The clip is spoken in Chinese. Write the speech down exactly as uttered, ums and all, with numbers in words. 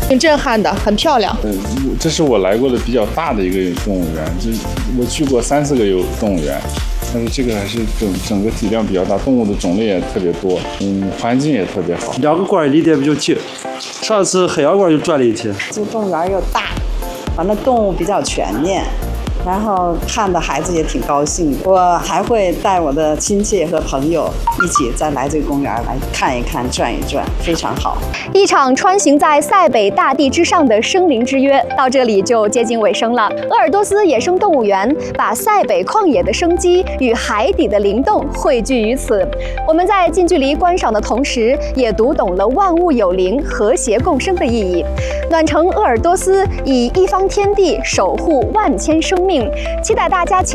挺震撼的，很漂亮。 嗯，这是我来过的比较大的一个动物园，这我去过三四个有动物园，但是这个还是整整个体量比较大，动物的种类也特别多，嗯，环境也特别好。 两个馆离得比较近，上次海洋馆就转了一天。 这个动物园又大，完了动物比较全面。然后看的孩子也挺高兴的，我还会带我的亲戚和朋友一起再来这个公园来看一看、转一转，非常好。 一场穿行在塞北大地之上的生灵之约到这里就接近尾声了。鄂尔多斯野生动物园把塞北旷野的生机与海底的灵动汇聚于此，我们在近距离观赏的同时，也读懂了万物有灵、和谐共生的意义。暖城鄂尔多斯以一方天地守护万千生命。期待大家前